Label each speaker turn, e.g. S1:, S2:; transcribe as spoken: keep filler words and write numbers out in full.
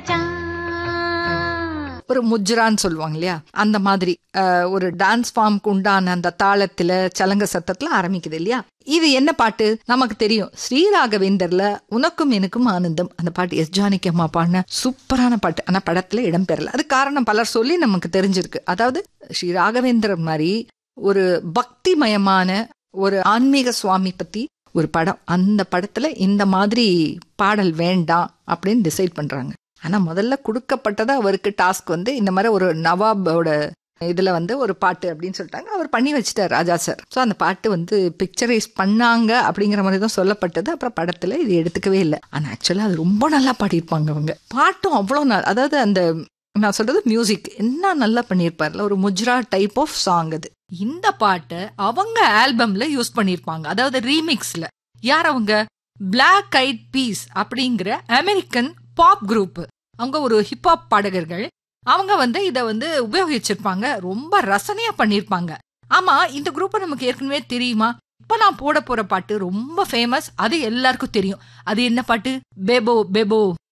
S1: மச்சான்.
S2: ஒரு முஜ்ரான்னு சொல்லுவாங்க இல்லையா, அந்த மாதிரி ஒரு டான்ஸ் ஃபார்முக்கு உண்டான அந்த தாளத்துல சலங்க சத்தத்துல ஆரம்பிக்குது இல்லையா. இது என்ன பாட்டு நமக்கு தெரியும், ஸ்ரீராகவேந்தர்ல உனக்கும் எனக்கும் ஆனந்தம். அந்த பாட்டு எஸ் ஜானகி அம்மா பாடின சூப்பரான பாட்டு. ஆனா படத்துல இடம் பெறல. அது காரணம் பலர் சொல்லி நமக்கு தெரிஞ்சிருக்கு. அதாவது ஸ்ரீ ராகவேந்தர் மாதிரி ஒரு பக்திமயமான ஒரு ஆன்மீக சுவாமி பத்தி ஒரு படம், அந்த படத்துல இந்த மாதிரி பாடல் வேண்டாம் அப்படின்னு டிசைட் பண்றாங்க. ஆனா முதல்ல கொடுக்கப்பட்டதா அவருக்கு டாஸ்க் வந்து இந்த மாதிரி ஒரு நவாபோட இதுல வந்து ஒரு பாட்டு அப்படின்னு சொல்லிட்டாங்க. அவர் பண்ணி வச்சுட்டார் ராஜா சார். ஸோ அந்த பாட்டு வந்து பிக்சரைஸ் பண்ணாங்க அப்படிங்கிற மாதிரி தான் சொல்லப்பட்டது. அப்புறம் படத்துல இது எடுத்துக்கவே இல்லை. ஆனா ஆக்சுவலா அது ரொம்ப நல்லா பாடியிருப்பாங்க அவங்க. பாட்டும் அவ்வளோ நாள், அதாவது அந்த நான் சொல்றது மியூசிக் என்ன நல்லா பண்ணியிருப்பார்ல, ஒரு முஜ்ரா டைப் ஆஃப் சாங் அது. இந்த பாட்டை அவங்க ஆல்பம்ல யூஸ் பண்ணியிருப்பாங்க, அதாவது ரீமிக்ஸ்ல. யார் அவங்க? பிளாக் ஐட் பீஸ் அப்படிங்கிற அமெரிக்கன் பாப் குரூப். அவங்க ஒரு ஹிப்ஹாப் பாடகர்கள். அவங்க வந்து இதை வந்து உபயோகிச்சிருப்பாங்க. ரொம்ப ரசனையா பண்ணிருப்பாங்க. ஆமா, இந்த குரூப்பை நமக்கு ஏற்கனவே தெரியுமா? இப்ப நான் போட போற பாட்டு ரொம்ப ஃபேமஸ், அது எல்லாருக்கும் தெரியும். அது என்ன பாட்டு? பேபோ பேபோ